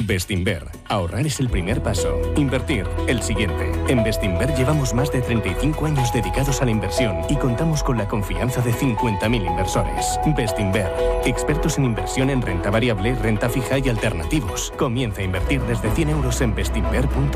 Bestinver. Ahorrar es el primer paso. Invertir, el siguiente. En Bestinver llevamos más de 35 años dedicados a la inversión y contamos con la confianza de 50.000 inversores. Bestinver. Expertos en inversión en renta variable, renta fija y alternativos. Comienza a invertir desde 100 euros en bestinver.com.